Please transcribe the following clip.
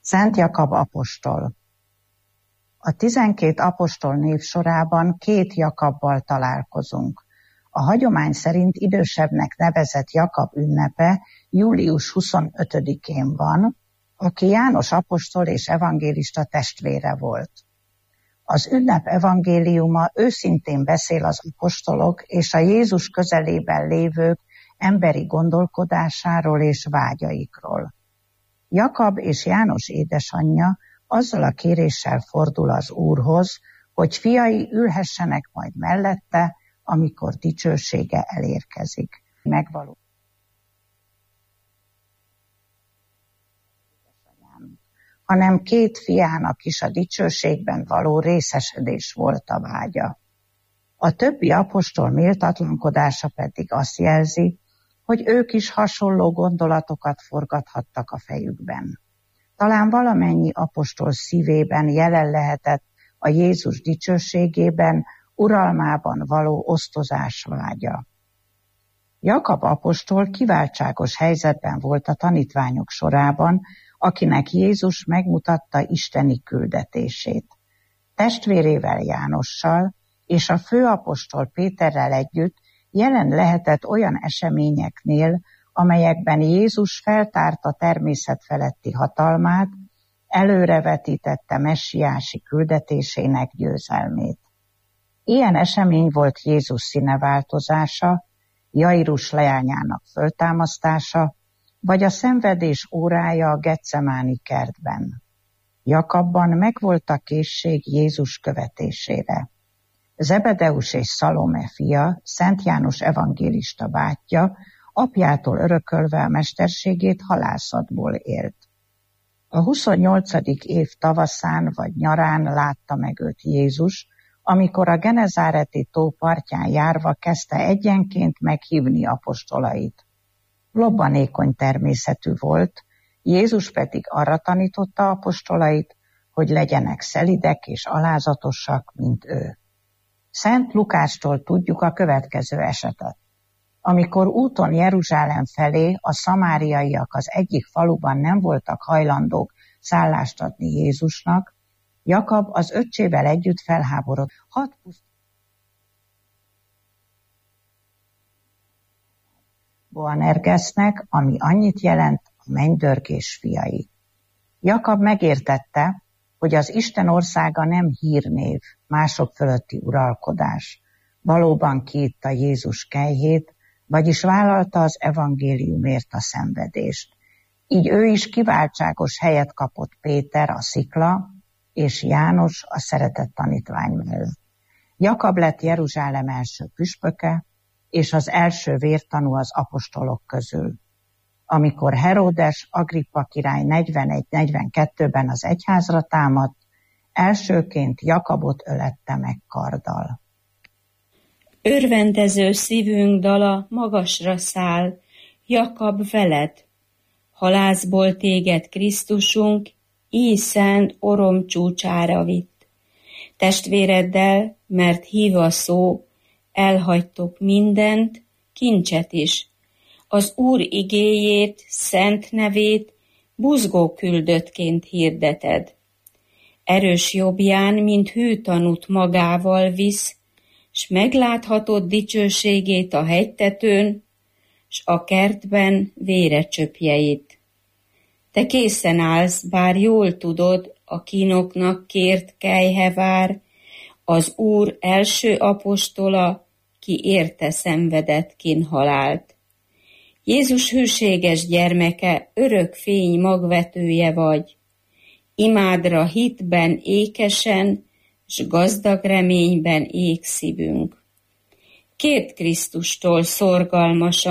Szent Jakab apostol. A 12 apostol név sorában 2 Jakabbal találkozunk. A hagyomány szerint idősebbnek nevezett Jakab ünnepe július 25-én van, aki János apostol és evangélista testvére volt. Az ünnep evangéliuma őszintén beszél az apostolok és a Jézus közelében lévők emberi gondolkodásáról és vágyaikról. Jakab és János édesanyja azzal a kéréssel fordul az Úrhoz, hogy fiai ülhessenek majd mellette, amikor dicsősége elérkezik. Hanem 2 fiának is a dicsőségben való részesedés volt a vágya. A többi apostol méltatlankodása pedig azt jelzi, hogy ők is hasonló gondolatokat forgathattak a fejükben. Talán valamennyi apostol szívében jelen lehetett a Jézus dicsőségében, uralmában való osztozás vágya. Jakab apostol kiváltságos helyzetben volt a tanítványok sorában, akinek Jézus megmutatta isteni küldetését. Testvérével Jánossal és a főapostol Péterrel együtt jelen lehetett olyan eseményeknél, amelyekben Jézus feltárta természet feletti hatalmát, előrevetítette messiási küldetésének győzelmét. Ilyen esemény volt Jézus színeváltozása, Jairus leányának föltámasztása, vagy a szenvedés órája a Getsemáni kertben. Jakabban megvolt a készség Jézus követésére. Zebedeus és Szalome fia, Szent János evangélista bátyja, apjától örökölve a mesterségét halászatból élt. A 28. év tavaszán vagy nyarán látta meg őt Jézus, amikor a Genezáreti tó partján járva kezdte egyenként meghívni apostolait. Lobbanékony természetű volt, Jézus pedig arra tanította apostolait, hogy legyenek szelidek és alázatosak, mint ő. Szent Lukástól tudjuk a következő esetet. Amikor úton Jeruzsálem felé a szamáriaiak az egyik faluban nem voltak hajlandók szállást adni Jézusnak, Jakab az öccsével együtt felháborodott. Boanergesznek, ami annyit jelent a mennydörgés fiai. Jakab megértette, hogy az Isten országa nem hírnév, mások fölötti uralkodás. Valóban kiitta Jézus kelyhét, vagyis vállalta az evangéliumért a szenvedést. Így ő is kiváltságos helyet kapott Péter a szikla, és János a szeretett tanítvány mellett. Jakab lett Jeruzsálem első püspöke, és az első vértanú az apostolok közül. Amikor Heródes Agrippa király 41-42-ben az egyházra támadt, elsőként Jakabot ölette meg karddal. Örvendező szívünk dala magasra száll, Jakab veled. Halászból téged Krisztusunk, így szent orom csúcsára vitt. Testvéreddel, mert hív a szó, elhagytok mindent, kincset is. Az Úr igéjét, szent nevét buzgó küldöttként hirdeted. Erős jobbján, mint hűtanút magával visz, s megláthatod dicsőségét a hegytetőn, s a kertben vérecsöpjeit. Te készen állsz, bár jól tudod, a kínoknak kért kelyhe vár, az Úr első apostola, ki érte szenvedett kínhalált. Jézus hűséges gyermeke, örök fény magvetője vagy, imádra hitben ékesen, s gazdag reményben ég szívünk. Két Krisztustól szorgalmasan